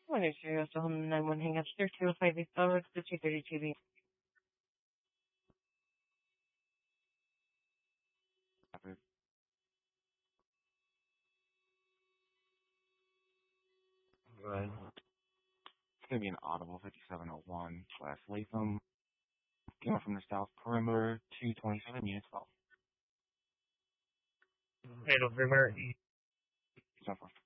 One is zero, so home 91 hang up, sir, 205 Road, the 232B. Good. It's going to be an audible 5701 slash Latham. Coming from the south perimeter, 227 units 12. Fatal perimeter. So for